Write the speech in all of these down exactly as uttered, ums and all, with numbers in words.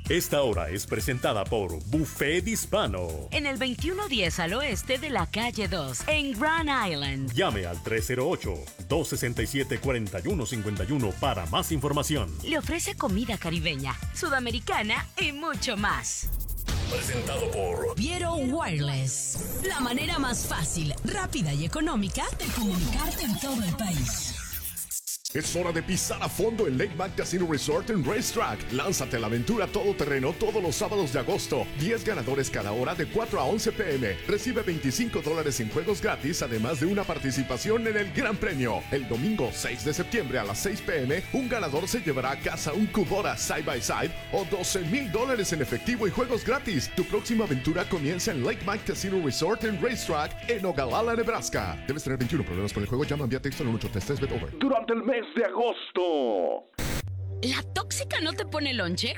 Esta hora es presentada por Buffet Hispano. En el veintiuno diez al oeste de la calle dos, en Grand Island. Llame al tres cero ocho, dos seis siete, cuatro uno cinco uno para más información. Le ofrece comida caribeña, sudamericana y mucho más. Presentado por Viero Wireless. La manera más fácil, rápida y económica de comunicarte en todo el país. Es hora de pisar a fondo el Lake Mac Casino Resort and Racetrack. Lánzate a la aventura todoterreno todos los sábados de agosto. diez ganadores cada hora de cuatro a once pe eme. Recibe veinticinco dólares en juegos gratis, además de una participación en el Gran Premio. El domingo seis de septiembre a las seis pe eme, un ganador se llevará a casa un Kubota Side by Side o doce mil dólares en efectivo y juegos gratis. Tu próxima aventura comienza en Lake Mac Casino Resort and Racetrack en Ogallala, Nebraska. Debes tener veintiuno problemas con el juego. Llama vía texto al uno ocho tres tres bet over. Durante el mes de agosto. ¿La tóxica no te pone lonche?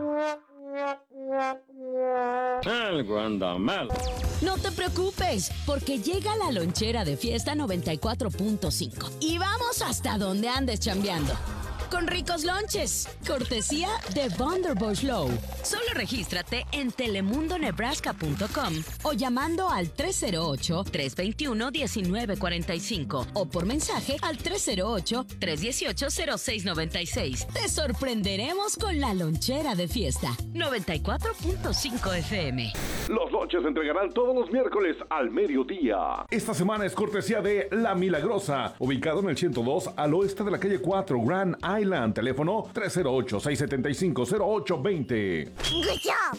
Algo anda mal. No te preocupes, porque llega la lonchera de Fiesta noventa y cuatro punto cinco. Y vamos hasta donde andes chambeando. Con ricos lonches, cortesía de Vonderbush Low. Solo regístrate en telemundo nebraska punto com o llamando al tres cero ocho, tres dos uno, uno nueve cuatro cinco o por mensaje al tres cero ocho, tres uno ocho, cero seis nueve seis. Te sorprenderemos con la lonchera de Fiesta noventa y cuatro punto cinco efe eme. Los lonches se entregarán todos los miércoles al mediodía. Esta semana es cortesía de La Milagrosa, ubicado en el ciento dos al oeste de la calle cuatro, Grand Island. Teléfono tres cero ocho, seis siete cinco, cero ocho dos cero. Good job.